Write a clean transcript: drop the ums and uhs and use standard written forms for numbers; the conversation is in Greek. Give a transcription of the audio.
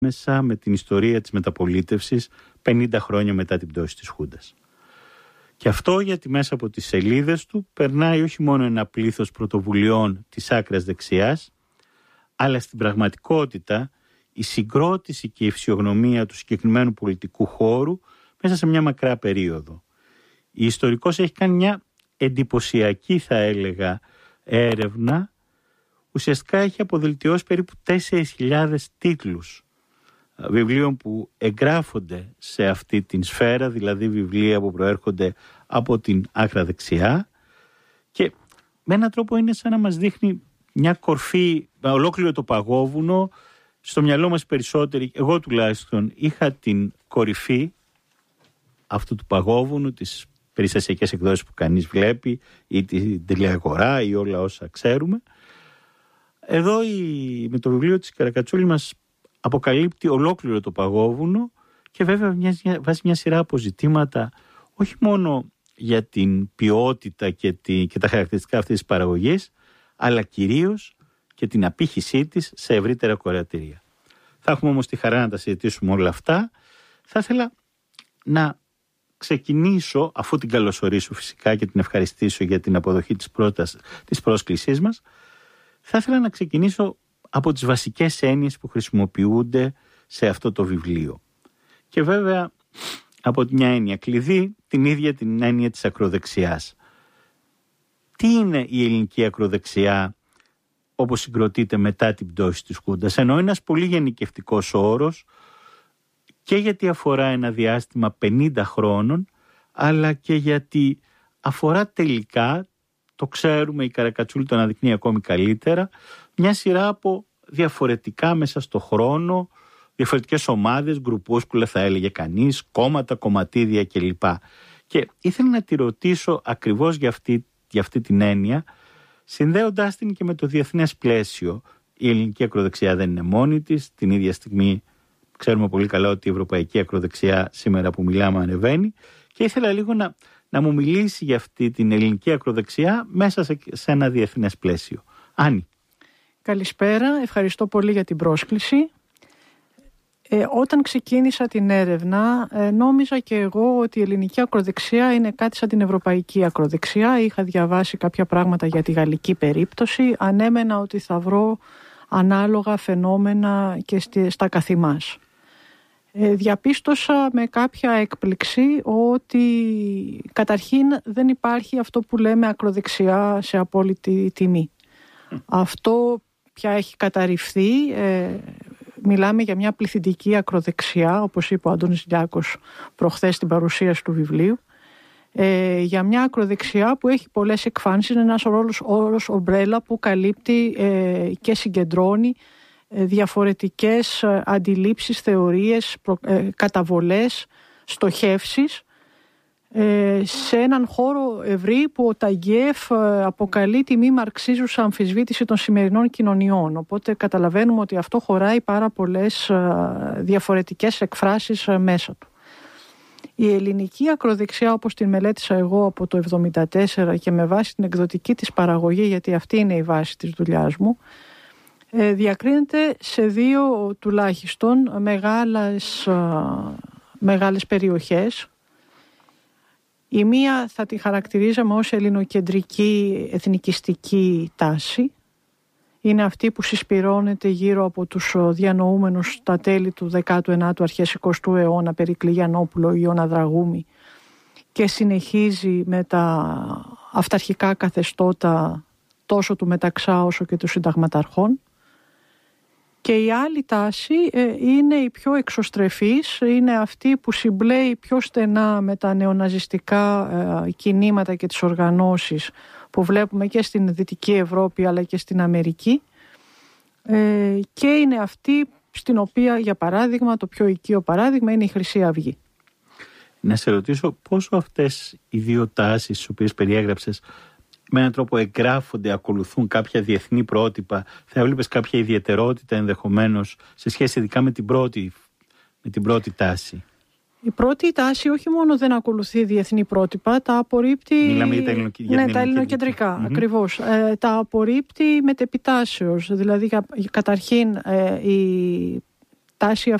μέσα με την ιστορία της μεταπολίτευσης 50 χρόνια μετά την πτώση της Χούντας. Και αυτό γιατί μέσα από τις σελίδες του περνάει όχι μόνο ένα πλήθος πρωτοβουλειών της άκρας δεξιάς, αλλά στην πραγματικότητα η συγκρότηση και η φυσιογνωμία του συγκεκριμένου πολιτικού χώρου μέσα σε μια μακρά περίοδο. Η ιστορικός έχει κάνει μια εντυπωσιακή, θα έλεγα, έρευνα. Ουσιαστικά έχει αποδελτιώσει περίπου 4.000 τίτλους βιβλίων που εγγράφονται σε αυτή την σφαίρα, δηλαδή βιβλία που προέρχονται από την άκρα δεξιά, και με έναν τρόπο είναι σαν να μας δείχνει μια κορφή, ολόκληρο το παγόβουνο. Στο μυαλό μας περισσότεροι, εγώ τουλάχιστον, είχα την κορυφή αυτού του παγόβουνου, τις περιστασιακές εκδόσεις που κανείς βλέπει, ή την τηλεαγορά ή όλα όσα ξέρουμε. Εδώ με το βιβλίο της Καρακατσούλη μας αποκαλύπτει ολόκληρο το παγόβουνο και βέβαια βάζει μια σειρά αποζητήματα, όχι μόνο για την ποιότητα και τα χαρακτηριστικά αυτής της παραγωγής, αλλά κυρίως και την απήχησή της σε ευρύτερα κορεατήρια. Θα έχουμε όμως τη χαρά να τα συζητήσουμε όλα αυτά. Θα ήθελα να ξεκινήσω, αφού την καλωσορίσω φυσικά και την ευχαριστήσω για την αποδοχή της πρόσκλησής μας, θα ήθελα να ξεκινήσω από τις βασικές έννοιες που χρησιμοποιούνται σε αυτό το βιβλίο. Και βέβαια από μια έννοια κλειδί, την ίδια την έννοια της ακροδεξιάς. Τι είναι η ελληνική ακροδεξιά όπως συγκροτείται μετά την πτώση της Χούντας? Ενώ ένας πολύ γενικευτικός όρος, και γιατί αφορά ένα διάστημα 50 χρόνων, αλλά και γιατί αφορά τελικά, το ξέρουμε, η Καρακατσούλη το αναδεικνύει ακόμη καλύτερα, μια σειρά από διαφορετικά μέσα στο χρόνο, διαφορετικές ομάδες, γκρουπούσκουλα θα έλεγε κανείς, κόμματα, κομματίδια κλπ. Και ήθελα να τη ρωτήσω ακριβώς για αυτή την έννοια, συνδέοντάς την και με το διεθνές πλαίσιο. Η ελληνική ακροδεξιά δεν είναι μόνη της, την ίδια στιγμή ξέρουμε πολύ καλά ότι η ευρωπαϊκή ακροδεξιά σήμερα που μιλάμε ανεβαίνει, και ήθελα λίγο να μου μιλήσει για αυτή την ελληνική ακροδεξιά μέσα σε ένα διεθνές πλαίσιο. Άννη. Καλησπέρα, ευχαριστώ πολύ για την πρόσκληση. Όταν ξεκίνησα την έρευνα, νόμιζα και εγώ ότι η ελληνική ακροδεξιά είναι κάτι σαν την ευρωπαϊκή ακροδεξιά. Είχα διαβάσει κάποια πράγματα για τη γαλλική περίπτωση. Ανέμενα ότι θα βρω ανάλογα φαινόμενα και στα καθημάς. Διαπίστωσα με κάποια έκπληξη ότι καταρχήν δεν υπάρχει αυτό που λέμε ακροδεξιά σε απόλυτη τιμή. Αυτό πια έχει καταρριφθεί. Μιλάμε για μια πληθυντική ακροδεξιά, όπως είπε ο Αντώνης Λιάκος προχθές στην παρουσίαση του βιβλίου, για μια ακροδεξιά που έχει πολλές εκφάνσεις. Είναι ένας όρος ομπρέλα που καλύπτει και συγκεντρώνει διαφορετικές αντιλήψεις, θεωρίες, καταβολές, στοχεύσεις, σε έναν χώρο ευρύ που ο Ταγκιέφ αποκαλεί τη μη μαρξίζουσα αμφισβήτηση των σημερινών κοινωνιών. Οπότε καταλαβαίνουμε ότι αυτό χωράει πάρα πολλές διαφορετικές εκφράσεις μέσα του. Η ελληνική ακροδεξιά, όπως την μελέτησα εγώ από το 1974 και με βάση την εκδοτική της παραγωγή, γιατί αυτή είναι η βάση της δουλειάς μου, διακρίνεται σε δύο τουλάχιστον μεγάλες περιοχές. Η μία θα τη χαρακτηρίζαμε ως ελληνοκεντρική εθνικιστική τάση. Είναι αυτή που συσπυρώνεται γύρω από τους διανοούμενους στα τέλη του 19ου αρχές 20ου αιώνα, Περικλή Γιαννόπουλο, Ιώνα Δραγούμη, και συνεχίζει με τα αυταρχικά καθεστώτα τόσο του Μεταξά όσο και του συνταγματαρχών. Και η άλλη τάση είναι η πιο εξωστρεφής, είναι αυτή που συμπλέει πιο στενά με τα νεοναζιστικά κινήματα και τις οργανώσεις που βλέπουμε και στην Δυτική Ευρώπη αλλά και στην Αμερική, και είναι αυτή στην οποία, για παράδειγμα, το πιο οικείο παράδειγμα είναι η Χρυσή Αυγή. Να σε ρωτήσω πόσο αυτές οι δύο τάσεις τις οποίες περιέγραψες με έναν τρόπο εγγράφονται, ακολουθούν κάποια διεθνή πρότυπα? Θα έβλεπες κάποια ιδιαιτερότητα ενδεχομένως σε σχέση ειδικά με την πρώτη τάση? Η πρώτη τάση όχι μόνο δεν ακολουθεί διεθνή πρότυπα, τα απορρίπτει. Μιλάμε για τα ελληνοκεντρικά, ακριβώς. Τα απορρίπτει μετεπιτάσεως. Δηλαδή, καταρχήν, τάση